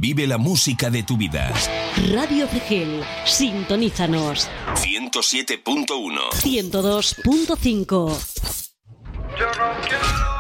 Vive la música de tu vida. Radio Fregel, sintonízanos. 107.1. 102.5. Yo no quiero